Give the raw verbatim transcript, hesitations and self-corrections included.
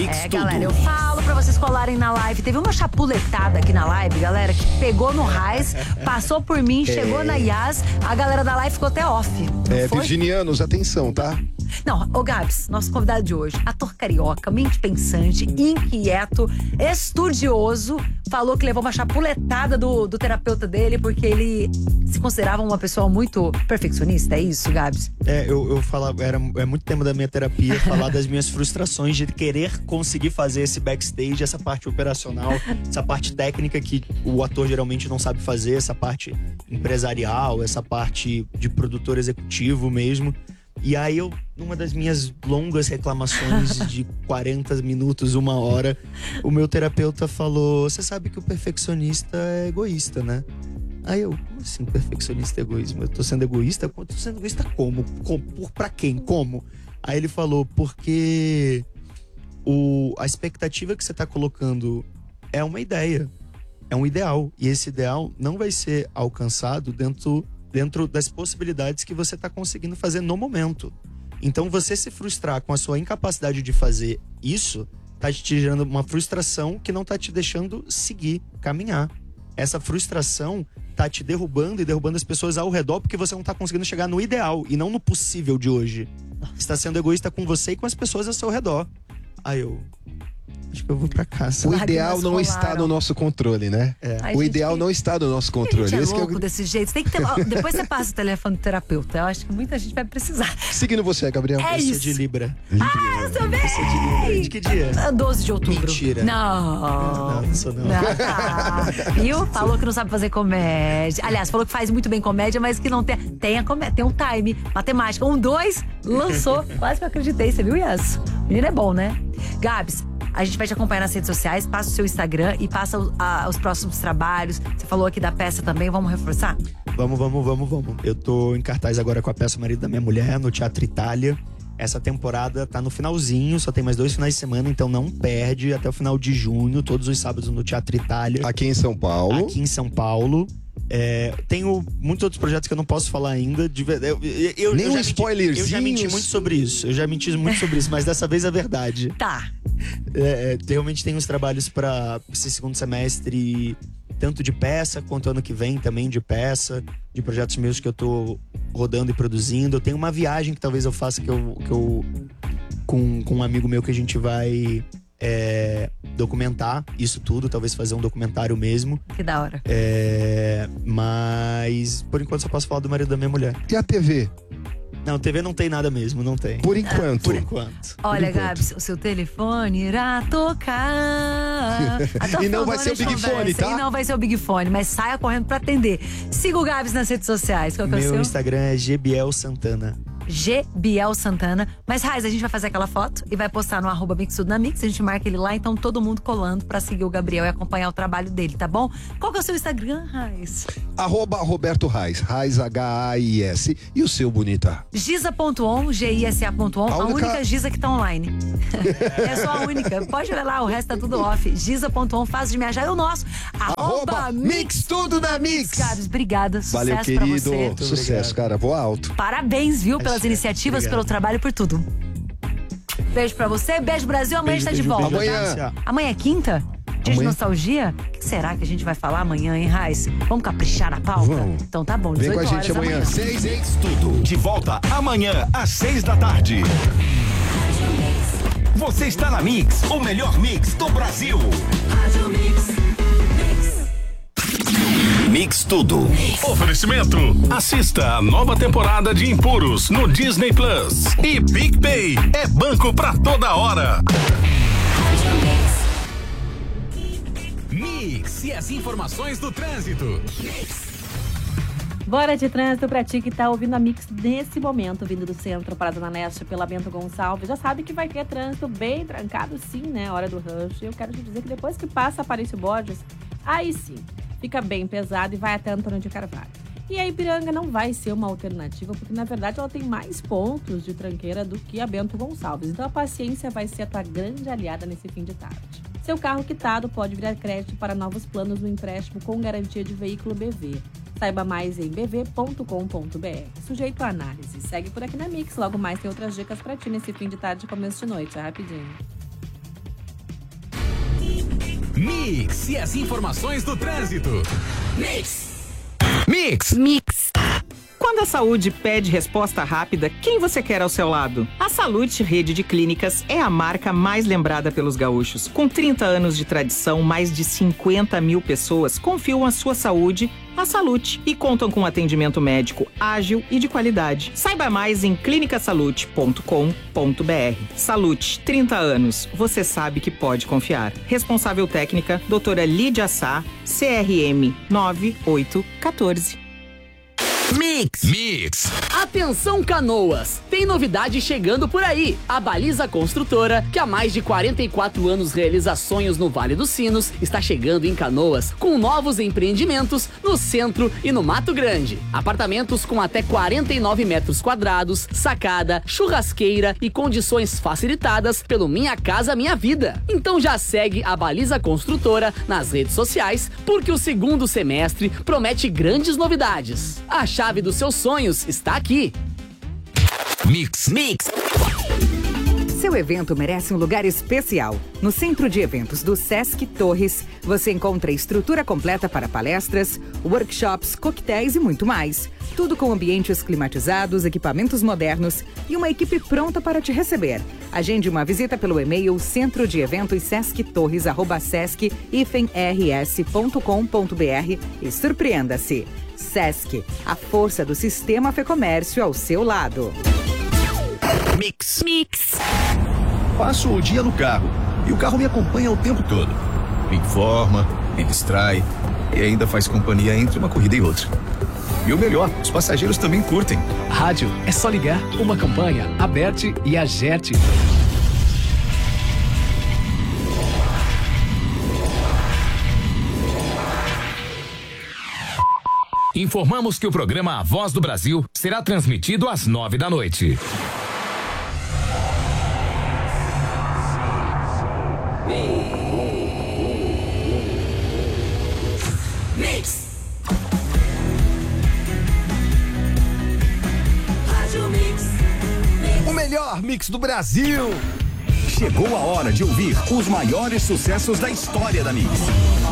Mix É, Tudo. galera, eu falo pra vocês colarem na live. Teve uma chapuletada aqui na live, galera, que pegou no Raiz, passou por mim, chegou na Yas, a galera da live ficou até off. Não É, foi? virginianos, atenção, tá? Não, ô Gabs, nosso convidado de hoje, ator carioca, mente pensante, inquieto, estudioso, falou que levou uma chapuletada do, do terapeuta dele porque ele se considerava uma pessoa muito perfeccionista, é isso, Gabs? É, eu, eu falava, era é muito tema da minha terapia falar das minhas frustrações de querer conseguir fazer esse backstage, essa parte operacional, essa parte técnica que o ator geralmente não sabe fazer, essa parte empresarial, essa parte de produtor executivo mesmo. E aí eu, numa das minhas longas reclamações de quarenta minutos, uma hora, o meu terapeuta falou: você sabe que o perfeccionista é egoísta, né? Aí eu, como assim perfeccionista é egoísmo? Eu tô sendo egoísta? Eu tô sendo egoísta como? como? Por, pra quem? Como? Aí ele falou, porque o, a expectativa que você tá colocando é uma ideia, é um ideal. E esse ideal não vai ser alcançado dentro... dentro das possibilidades que você está conseguindo fazer no momento. Então, você se frustrar com a sua incapacidade de fazer isso, tá te gerando uma frustração que não tá te deixando seguir, caminhar. Essa frustração tá te derrubando e derrubando as pessoas ao redor porque você não tá conseguindo chegar no ideal e não no possível de hoje. Você tá sendo egoísta com você e com as pessoas ao seu redor. Aí eu... acho que eu vou pra casa. O ideal não está no nosso controle, né? É. Ai, O gente, ideal que- não está no nosso A controle. gente é Esse que é o- louco desse jeito. Você tem que ter... ó, depois você passa o telefone do terapeuta. Eu acho que muita gente vai precisar. Seguindo você, Gabriel. É Eu sou isso. de Libra. Ah, eu também! Você é de Libra. De que dia? Ah, doze de outubro. Mentira. Não. Não, não sou não. Ah, tá. Viu? Falou que não sabe fazer comédia. Aliás, falou que faz muito bem comédia, mas que não tem. Tem a comédia, tem um time. Matemática. Um, dois, lançou. Quase que eu acreditei. Você viu, Yas? O menino é bom, né? Gabs, a gente vai te acompanhar nas redes sociais. Passa o seu Instagram e passa o- a- os próximos trabalhos. Você falou aqui da peça também. Vamos reforçar? Vamos, vamos, vamos, vamos. Eu tô em cartaz agora com a peça Marido da Minha Mulher, no Teatro Itália. Essa temporada tá no finalzinho, só tem mais dois finais de semana, então não perde. Até o final de junho, todos os sábados no Teatro Itália. Aqui em São Paulo. Aqui em São Paulo. É, tenho muitos outros projetos que eu não posso falar ainda. De, ver- eu, eu, eu, Nem eu um já menti- spoilerzinho. Eu já menti muito sobre isso. Eu já menti muito sobre isso, mas dessa vez é verdade. Tá. É, é, realmente tem uns trabalhos para esse segundo semestre, tanto de peça quanto ano que vem também de peça, de projetos meus que eu tô rodando e produzindo. Eu tenho uma viagem que talvez eu faça que eu, que eu com, com um amigo meu que a gente vai é, documentar isso tudo, talvez fazer um documentário mesmo. Que da hora. É, mas por enquanto só posso falar do Marido da Minha Mulher. E a T V? Não, T V não tem nada mesmo, não tem. Por enquanto. Por enquanto. Olha, enquanto. Gabs, o seu telefone irá tocar. Até o E não final vai do ser ano o Big a gente Fone, conversa. tá? E não vai ser o Big Fone, mas saia correndo pra atender. Siga o Gabs nas redes sociais. Qual que é o Meu seu? Instagram é Gbiel Santana. G. Biel Santana. Mas, Raiz, a gente vai fazer aquela foto e vai postar no arroba Mix Tudo na Mix. A gente marca ele lá, então todo mundo colando pra seguir o Gabriel e acompanhar o trabalho dele, tá bom? Qual que é o seu Instagram, Raiz? Arroba Roberto Reis. Reis, H A I S. E o seu, bonita? Giza ponto on, G I S A ponto on. A A única- única Giza que tá online. É só a única. Pode ver lá, o resto tá tudo off. Giza ponto on, fácil de me achar. E o nosso, Arroba Mix Tudo na Mix. Gabs, obrigada. Sucesso Valeu, pra querido. você. Sucesso, obrigado. cara. Vou alto. Parabéns, viu, pelas Achei. iniciativas, Obrigado. pelo trabalho, por tudo. Beijo pra você, beijo Brasil, amanhã Beijo, está de beijo, volta. beijo, Amanhã. audiência. Amanhã é quinta? Dia de Amanhã. nostalgia? O que será que a gente vai falar amanhã, hein, Raiz? Vamos caprichar na pauta? Vamos. Então tá bom, Vem dezoito com a gente horas amanhã. Seis, hein? Tudo de volta amanhã às seis da tarde. Você está na Mix, o melhor mix do Brasil. Mix Tudo. Oferecimento. Assista a nova temporada de Impuros no Disney Plus. E PicPay é banco pra toda hora. Mix e as informações do trânsito. Bora de trânsito pra ti que tá ouvindo a Mix nesse momento, vindo do centro para a Zona Leste pela Bento Gonçalves. Já sabe que vai ter trânsito bem trancado sim, né? Hora do rush. Eu quero te dizer que depois que passa Aparício Borges, aí sim, fica bem pesado e vai até Antônio de Carvalho. E a Ipiranga não vai ser uma alternativa, porque na verdade ela tem mais pontos de tranqueira do que a Bento Gonçalves. Então a paciência vai ser a tua grande aliada nesse fim de tarde. Seu carro quitado pode virar crédito para novos planos no empréstimo com garantia de veículo B V. Saiba mais em b v ponto com ponto b r. Sujeito a análise. Segue por aqui na Mix. Logo mais tem outras dicas para ti nesse fim de tarde e começo de noite. É rapidinho. Mix e as informações do trânsito. Mix. Mix. Mix. Quando a saúde pede resposta rápida, quem você quer ao seu lado? A Salute Rede de Clínicas é a marca mais lembrada pelos gaúchos. Com trinta anos de tradição, mais de cinquenta mil pessoas confiam a sua saúde à Salute e contam com atendimento médico ágil e de qualidade. Saiba mais em clinica salute ponto com ponto b r. Salute, trinta anos. Você sabe que pode confiar. Responsável técnica, doutora Lídia Sá, C R M nove oito um quatro. Mix. Mix. Atenção, Canoas! Tem novidade chegando por aí. A Baliza Construtora, que há mais de quarenta e quatro anos realiza sonhos no Vale dos Sinos, está chegando em Canoas com novos empreendimentos no centro e no Mato Grande. Apartamentos com até quarenta e nove metros quadrados, sacada, churrasqueira e condições facilitadas pelo Minha Casa Minha Vida. Então já segue a Baliza Construtora nas redes sociais, porque o segundo semestre promete grandes novidades. A chave dos seus sonhos está aqui. Mix. Mix. Seu evento merece um lugar especial. No Centro de Eventos do Sesc Torres, você encontra estrutura completa para palestras, workshops, coquetéis e muito mais. Tudo com ambientes climatizados, equipamentos modernos e uma equipe pronta para te receber. Agende uma visita pelo e-mail centro de eventos sesc torres arroba sesc r s ponto com ponto b r e surpreenda-se. Sesc, a força do sistema Fecomércio ao seu lado. Mix. Mix. Passo o dia no carro e o carro me acompanha o tempo todo. Me informa, me distrai e ainda faz companhia entre uma corrida e outra. E o melhor, os passageiros também curtem. Rádio, é só ligar. Uma campanha, Aberte e Agerte. Informamos que o programa A Voz do Brasil será transmitido às nove da noite. Mix. O melhor mix do Brasil. Chegou a hora de ouvir os maiores sucessos da história da Mix.